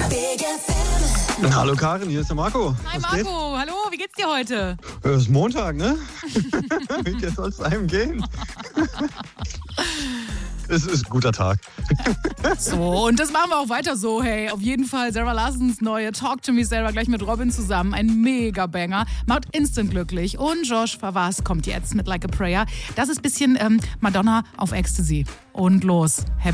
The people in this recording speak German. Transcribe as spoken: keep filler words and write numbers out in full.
Big F M. Hallo Karin, hier ist der Marco. Hi Was Marco, geht? hallo, wie geht's dir heute? Es ist Montag, ne? Wie soll es einem gehen? Es ist ein guter Tag. So, und das machen wir auch weiter so, hey. Auf jeden Fall Sarah Larsons neue Talk to Me Sarah gleich mit Robin zusammen. Ein Mega-Banger. Macht instant glücklich. Und Josh Favas kommt jetzt mit Like a Prayer. Das ist ein bisschen ähm, Madonna auf Ecstasy. Und los. Happy